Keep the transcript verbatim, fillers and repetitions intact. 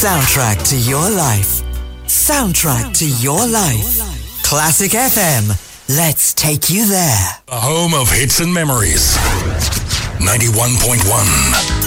Soundtrack to your life. Soundtrack to your life. Classic F M. Let's take you there. The home of hits and memories. ninety-one point one.